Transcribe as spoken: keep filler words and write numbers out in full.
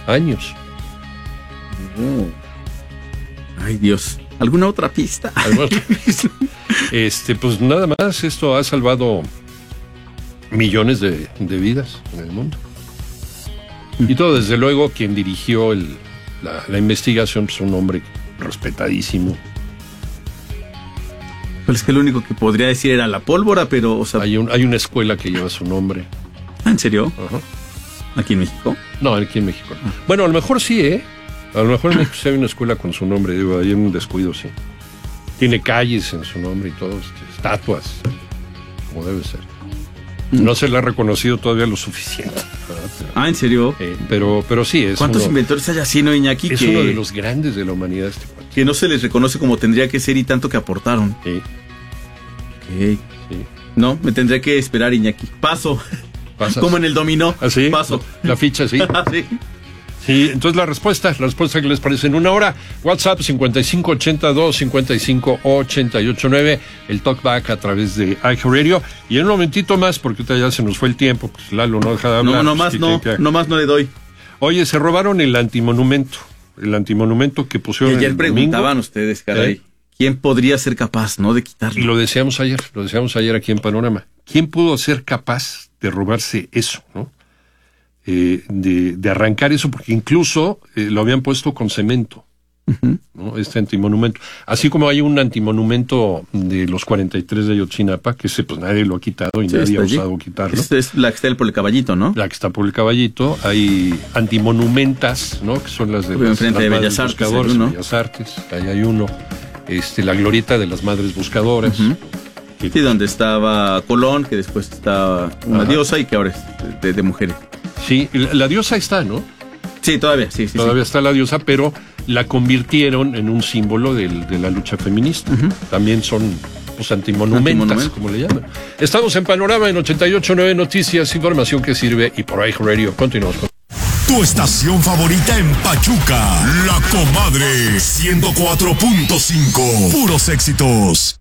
años. Mm. Ay, Dios. ¿Alguna otra pista? ¿Alguna otra pista? Este, pues nada más, esto ha salvado millones de, de vidas en el mundo. Y todo, desde luego, quien dirigió el, la, la investigación, pues un hombre respetadísimo. Pues es que lo único que podría decir era la pólvora, pero, o sea... Hay, un, hay una escuela que lleva su nombre. ¿En serio? Ajá. ¿Aquí en México? No, aquí en México. No. Bueno, a lo mejor sí, ¿eh? A lo mejor en México sí hay una escuela con su nombre, digo, hay un descuido, sí. Tiene calles en su nombre y todo, este, estatuas, como debe ser. No se le ha reconocido todavía lo suficiente. Ah, ¿en serio? Eh, pero, pero sí, es ¿Cuántos uno, inventores hay así, no, Iñaki? Es que, uno de los grandes de la humanidad. Este que no se les reconoce como tendría que ser y tanto que aportaron. Sí. Okay. Sí. No, me tendré que esperar, Iñaki. Paso. ¿Pasas? Como en el dominó. ¿Ah, sí? Paso. La ficha, sí. Sí. Sí, entonces la respuesta, la respuesta que les parece en una hora, WhatsApp cincuenta y cinco ochenta y dos cincuenta y cinco ochenta y ocho nueve, el talkback a través de iHeartRadio, y en un momentito más, porque ahorita ya se nos fue el tiempo, pues Lalo no deja de hablar. No, no pues, más que, no, que, que... no más no le doy. Oye, se robaron el antimonumento, el antimonumento que pusieron y ayer el preguntaban domingo. ustedes, caray, ¿Eh? ¿quién podría ser capaz, no, de quitarlo? Y lo decíamos ayer, lo decíamos ayer aquí en Panorama. ¿Quién pudo ser capaz de robarse eso, no? Eh, de, de arrancar eso, porque incluso eh, lo habían puesto con cemento, uh-huh. ¿no? Este antimonumento. Así como hay un antimonumento de los cuarenta y tres de Ayotzinapa, que ese pues nadie lo ha quitado y sí, nadie ha allí. osado quitarlo. Esta es la que está por el Caballito, ¿no? La que está por el Caballito. Hay antimonumentas, ¿no? Que son las de las, frente las de madres Bellas Artes, buscadoras, uno. Bellas Artes. Ahí hay uno. Este, la glorieta de las madres buscadoras. Uh-huh. Que, sí, donde estaba Colón, que después estaba una Ajá. diosa y que ahora es de, de mujeres. Sí, la, la diosa está, ¿no? Sí, todavía, sí, sí. Todavía sí. está la diosa, pero la convirtieron en un símbolo del, de la lucha feminista. Uh-huh. También son pues, antimonumentas, Antimonumento. como le llaman. Estamos en Panorama en ochenta y ocho nueve Noticias, información que sirve, y por iHeartRadio. Continuamos con... Tu estación favorita en Pachuca, La Comadre, ciento cuatro punto cinco. Puros éxitos.